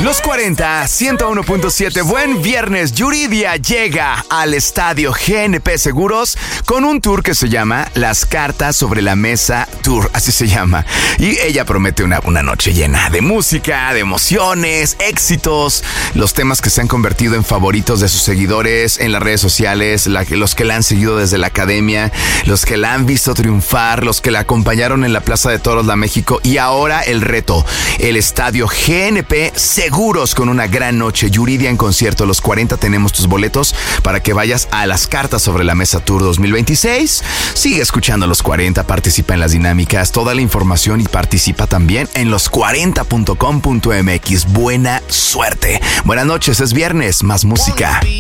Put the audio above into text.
Los 40, 101.7. Buen viernes. Yuridia llega al estadio GNP Seguros con un tour que se llama Las Cartas sobre la Mesa Tour. Así se llama. Y ella promete una noche llena de música, de emociones, éxitos, los temas que se han convertido en favoritos de sus seguidores en las redes sociales, los que la han seguido desde la academia, los que la han visto triunfar, los que la acompañaron en la Plaza de Toros La México y ahora el reto, el estadio GNP Seguros con una gran noche. Yuridia en concierto. Los 40 tenemos tus boletos para que vayas a Las Cartas sobre la Mesa Tour 2026. Sigue escuchando Los 40, participa en las dinámicas, toda la información y participa también en los40.com.mx. Buena suerte. Buenas noches, es viernes, más música.